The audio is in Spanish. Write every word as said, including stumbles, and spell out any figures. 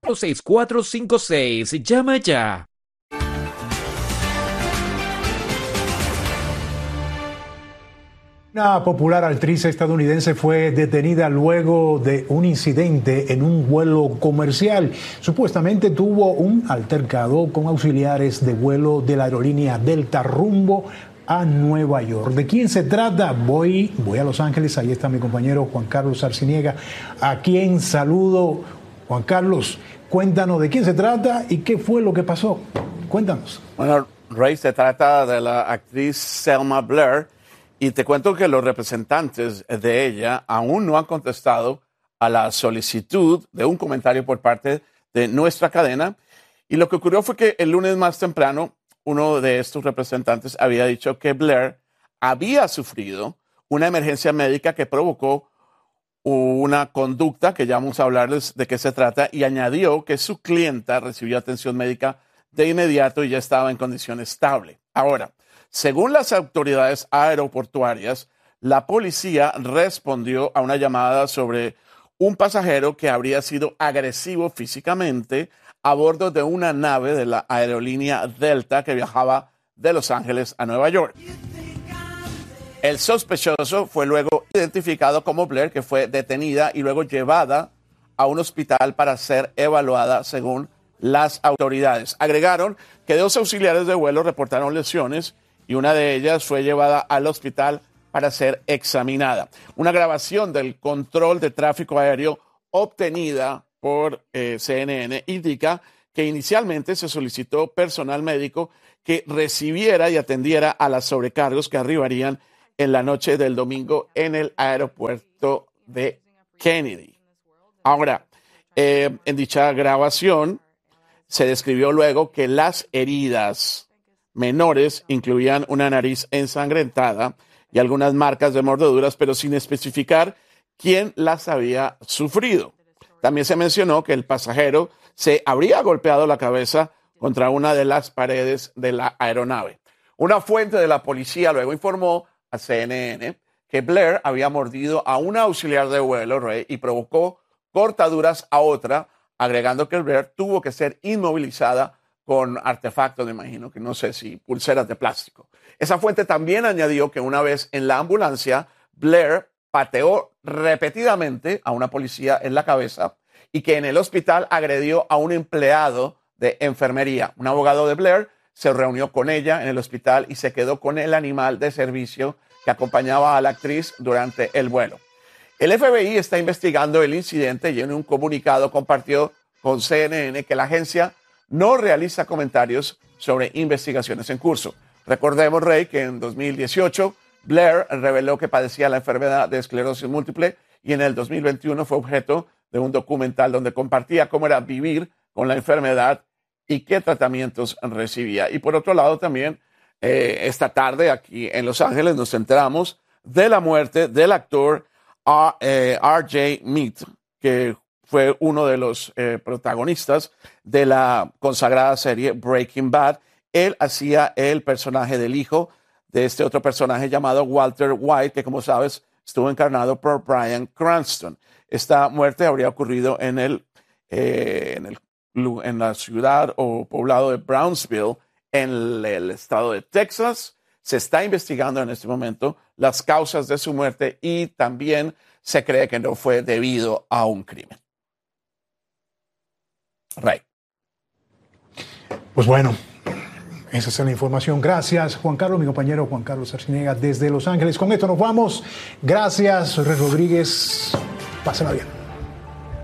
seis cuatro cinco seis. Llama ya. Una popular actriz estadounidense fue detenida luego de un incidente en un vuelo comercial. Supuestamente tuvo un altercado con auxiliares de vuelo de la aerolínea Delta rumbo a Nueva York. ¿De quién se trata? Voy, voy a Los Ángeles, ahí está mi compañero Juan Carlos Arciniega, a quien saludo. Juan Carlos, cuéntanos de quién se trata y qué fue lo que pasó. Cuéntanos. Bueno, Ray, se trata de la actriz Selma Blair. Y te cuento que los representantes de ella aún no han contestado a la solicitud de un comentario por parte de nuestra cadena. Y lo que ocurrió fue que el lunes más temprano, uno de estos representantes había dicho que Blair había sufrido una emergencia médica que provocó una conducta, que ya vamos a hablarles de qué se trata, y añadió que su clienta recibió atención médica de inmediato y ya estaba en condición estable. Ahora, según las autoridades aeroportuarias, la policía respondió a una llamada sobre un pasajero que habría sido agresivo físicamente a bordo de una nave de la aerolínea Delta que viajaba de Los Ángeles a Nueva York. El sospechoso fue luego identificado como Blair, que fue detenida y luego llevada a un hospital para ser evaluada según las autoridades. Agregaron que dos auxiliares de vuelo reportaron lesiones y una de ellas fue llevada al hospital para ser examinada. Una grabación del control de tráfico aéreo obtenida por eh, C N N indica que inicialmente se solicitó personal médico que recibiera y atendiera a las sobrecargos que arribarían en la noche del domingo en el aeropuerto de Kennedy. Ahora, eh, en dicha grabación se describió luego que las heridas menores incluían una nariz ensangrentada y algunas marcas de mordeduras, pero sin especificar quién las había sufrido. También se mencionó que el pasajero se habría golpeado la cabeza contra una de las paredes de la aeronave. Una fuente de la policía luego informó a C N N que Blair había mordido a una auxiliar de vuelo, Ray, y provocó cortaduras a otra, agregando que Blair tuvo que ser inmovilizada con artefactos, me imagino que no sé si pulseras de plástico. Esa fuente también añadió que una vez en la ambulancia, Blair pateó repetidamente a una policía en la cabeza y que en el hospital agredió a un empleado de enfermería. Un abogado de Blair se reunió con ella en el hospital y se quedó con el animal de servicio que acompañaba a la actriz durante el vuelo. El F B I está investigando el incidente y en un comunicado compartió con C N N que la agencia no realiza comentarios sobre investigaciones en curso. Recordemos, Ray, que en dos mil dieciocho Blair reveló que padecía la enfermedad de esclerosis múltiple y en el dos mil veintiuno fue objeto de un documental donde compartía cómo era vivir con la enfermedad y qué tratamientos recibía. Y por otro lado también, eh, esta tarde aquí en Los Ángeles nos enteramos de la muerte del actor R, eh, R J Mead, que fue uno de los eh, protagonistas de la consagrada serie Breaking Bad. Él hacía el personaje del hijo de este otro personaje llamado Walter White, que como sabes estuvo encarnado por Bryan Cranston. Esta muerte habría ocurrido en, el, eh, en, el, en la ciudad o poblado de Brownsville, en el, el estado de Texas. Se está investigando en este momento las causas de su muerte y también se cree que no fue debido a un crimen. Ray. Pues bueno, esa es la información. Gracias, Juan Carlos, mi compañero Juan Carlos Arciniega desde Los Ángeles. Con esto nos vamos. Gracias, Red Rodríguez. Pásenla bien.